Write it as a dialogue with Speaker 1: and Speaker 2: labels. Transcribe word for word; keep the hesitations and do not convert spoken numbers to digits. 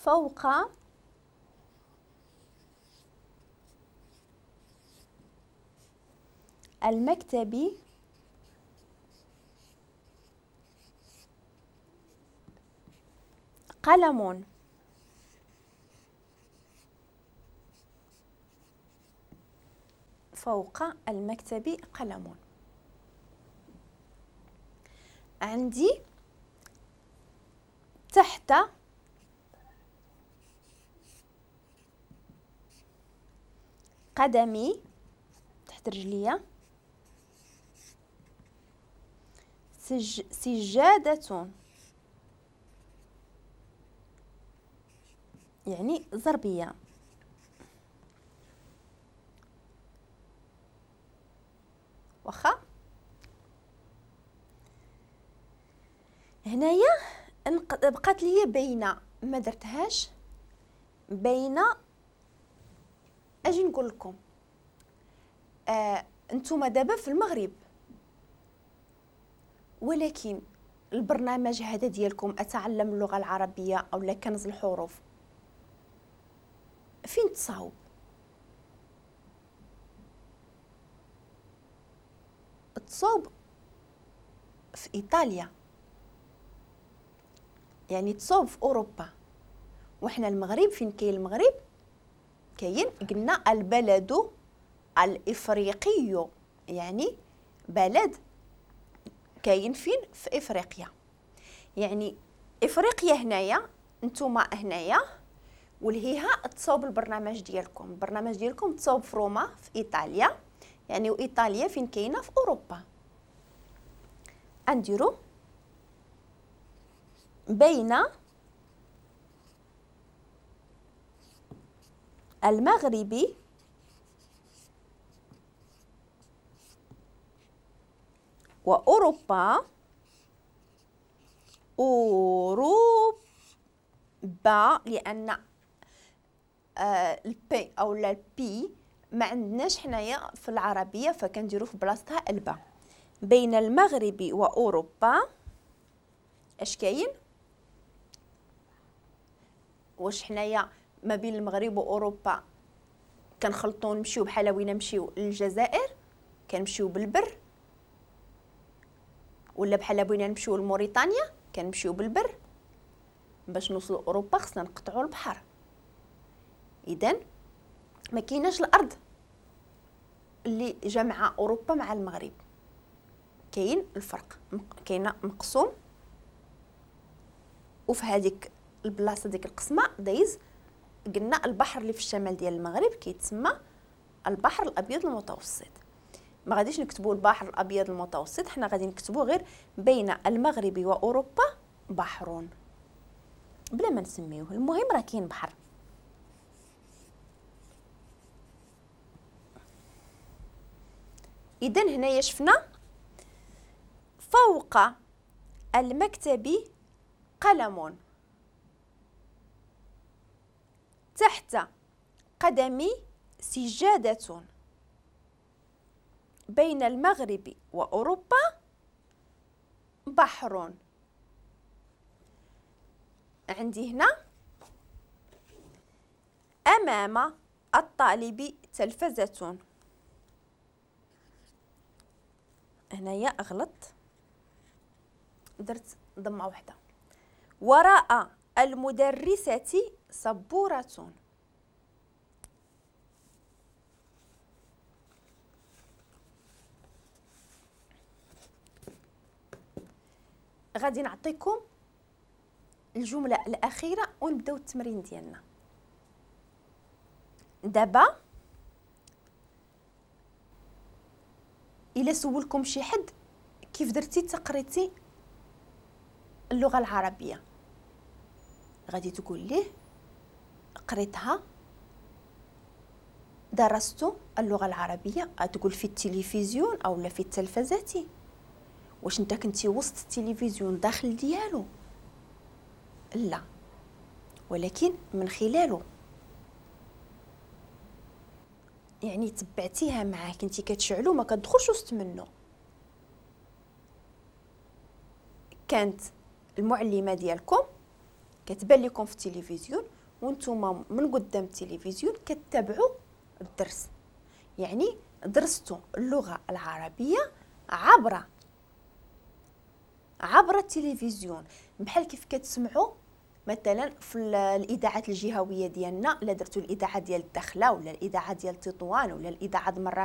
Speaker 1: فوق المكتب قلم. فوق المكتب قلم. عندي تحت قدمي، تحت رجليا، سج سجادة، يعني زربية. واخا هنايا بقات لي بين، ما درتهاش بين. اجي نقول لكم آه انتم دابا في المغرب، ولكن البرنامج هذا ديالكم اتعلم اللغه العربيه او لا كنز الحروف فين تصاوب؟ تصاوب في ايطاليا، يعني تصاوب في اوروبا. وحنا المغرب فين كاين المغرب؟ كاين قلنا البلد الافريقي، يعني بلد كاين فين؟ في افريقيا. يعني افريقيا هنايا، نتوما هنايا، ولهيها تصاوب البرنامج ديالكم. البرنامج ديالكم تصاوب في روما في ايطاليا، يعني وايطاليا فين كاينه؟ في اوروبا. نديرو بين المغرب وأوروبا. أوروبا، لأن آه البي أو لا البي ما عندناش حنايا في العربية، فكنديرو في بلاصتها الباء. بين المغرب وأوروبا اش كاين؟ واش حنايا ما بين المغرب وأوروبا كنخلطو نمشيو بحال وين نمشيو للجزائر؟ كنمشيو بالبر، ولا بحال بغينا نمشيو لموريتانيا كنمشيو بالبر. باش نوصلوا اوروبا خصنا نقطعوا البحر. اذا ما كايناش الارض اللي جمع اوروبا مع المغرب، كاين الفرق، كاينه مقسوم. وفي هذيك البلاصه ديك القسمه دايز قلنا البحر اللي في الشمال ديال المغرب كيتسمى البحر الابيض المتوسط. ما غاديش نكتبوا البحر الابيض المتوسط، حنا غادي نكتبوا غير بين المغرب واوروبا بحر، بلا ما نسميوه. المهم راه كاين بحر. اذا هنايا شفنا فوق المكتب قلم، تحت قدمي سجادة، بين المغرب وأوروبا بحر. عندي هنا أمام الطالب تلفزة، هنايا أغلط، درت ضمة واحدة. وراء المدرسة سبورة، غادي نعطيكم الجملة الأخيرة ونبداو التمرين ديالنا. دابا إلا سولكم شي حد كيف درتي تقريتي اللغة العربية، غادي تقول ليه قريتها، درست اللغة العربية. تقول في التلفزيون أو لا في التلفزة. واش انت كنتي وسط التلفزيون داخل ديالو؟ لا، ولكن من خلاله، يعني تبعتيها معاه، كنتي كتشعلو ما كتدخلش وسط منه. كانت المعلمه ديالكم كتبان لكم في التلفزيون وانتم من قدام التلفزيون كتتابعوا الدرس، يعني درستوا اللغة العربية عبر عبر التلفزيون، بحال كيف كتسمعوا مثلا في الاذاعات الجهويه ديالنا، الا درتوا الاذاعه ديال الدخله ولا الاذاعه ديال تطوان ولا الاذاعه مراكش